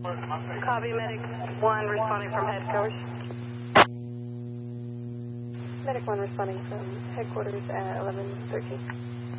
Copy, Medic 1 responding from headquarters. Medic 1 responding from headquarters at 1113.